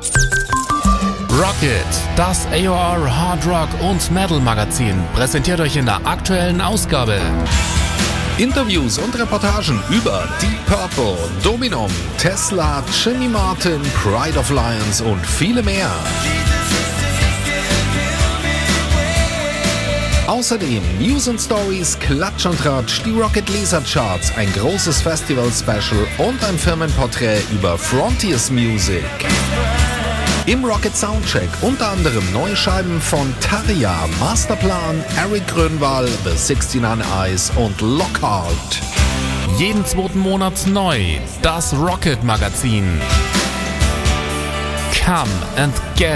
Rocket, das AOR Hard Rock und Metal Magazin, präsentiert euch in der aktuellen Ausgabe Interviews und Reportagen über Deep Purple, Dominum, Tesla, Jimmy Martin, Pride of Lions und viele mehr. Außerdem News und Stories, Klatsch und Tratsch, die Rocket Laser Charts, ein großes Festival-Special und ein Firmenporträt über Frontiers Music. Im Rocket Soundcheck unter anderem neue Scheiben von Tarja, Masterplan, Eric Grönwall, The 69 Eyes und Lockhart. jeden zweiten Monat neu, das Rocket Magazin. Come and get